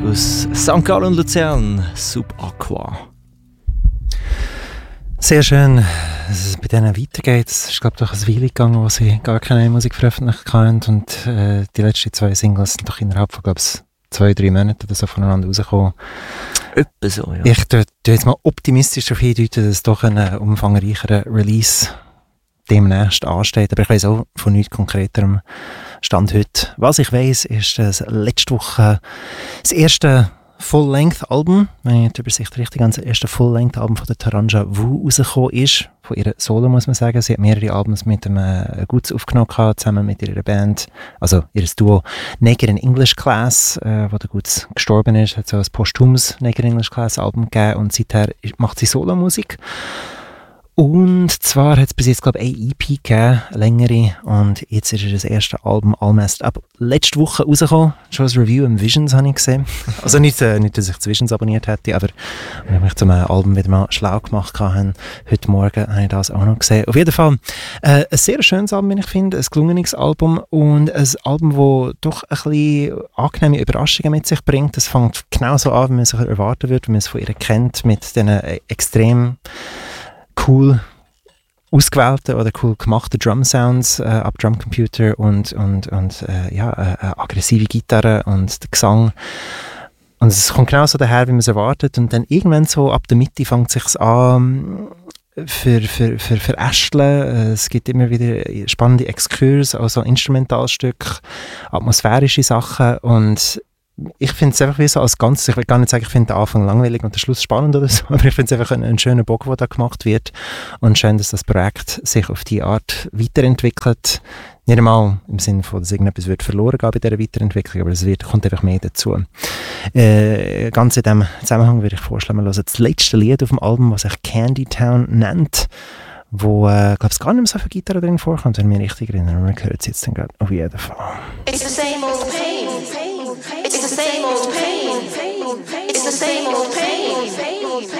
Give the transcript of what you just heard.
aus St. Gallen und Luzern, Subaqua. Sehr schön, dass es bei denen weitergeht. Es ist, glaube ich, doch ein Weile gegangen, wo sie gar keine Musik veröffentlicht haben. Und die letzten 2 Singles sind doch innerhalb von, glaube ich, 2-3 Monaten oder so voneinander rausgekommen. Etwa so, ja. Ich tue jetzt mal optimistisch darauf hindeuten, dass es doch ein umfangreicherer Release demnächst ansteht. Aber ich weiss auch von nichts Konkreterem Stand heute. Was ich weiss, ist, dass letzte Woche das erste Full-Length-Album, wenn ich die Übersicht richtig habe, das erste Full-Length-Album von der Taranja Wu rausgekommen ist. Von ihrer Solo, muss man sagen. Sie hat mehrere Albums mit dem Guts aufgenommen, zusammen mit ihrer Band, also ihr Duo Neger in English Class, wo der Guts gestorben ist, hat so ein posthumes Neger in English Class Album gegeben und seither macht sie Solo-Musik. Und zwar hat es bis jetzt, glaube ich, eine EP gegeben, eine längere, und jetzt ist das erste Album All Messed Up letzte Woche rausgekommen. Schon ein Review im Visions habe ich gesehen. Also nicht, dass ich das Visions abonniert hätte, aber ich habe mich zum Album wieder mal schlau gemacht habe. Heute Morgen habe ich das auch noch gesehen. Auf jeden Fall ein sehr schönes Album, wie ich finde, ein gelungenes Album und ein Album, das doch ein bisschen angenehme Überraschungen mit sich bringt. Es fängt genauso an, wie man es erwarten würde, wie man es von ihr kennt, mit diesen extrem cool ausgewählten oder cool gemachten Drum-Sounds ab Drumcomputer und aggressive Gitarre und der Gesang. Und es kommt genau so daher, wie man es erwartet. Und dann irgendwann so ab der Mitte fängt es sich an für Ästeln. Es gibt immer wieder spannende Exkurse, also Instrumentalstücke, atmosphärische Sachen, und ich finde es einfach wie so als Ganzes, ich will gar nicht sagen, ich finde den Anfang langweilig und den Schluss spannend oder so, aber ich finde es einfach ein schöner Bogen, der da gemacht wird, und schön, dass das Projekt sich auf diese Art weiterentwickelt. Nicht einmal im Sinne von, dass irgendetwas wird verloren gehen bei dieser Weiterentwicklung, aber es kommt einfach mehr dazu. Ganz in diesem Zusammenhang würde ich vorschlagen, wir hören das letzte Lied auf dem Album, das sich Candy Town nennt, wo, glaube ich, gar nicht mehr so viel Gitarre drin vorkommt, wenn ich mich richtig erinnere. Wir hören es jetzt dann gerade auf jeden Fall. It's the same old pain. It's the same old pain. It's the same old pain.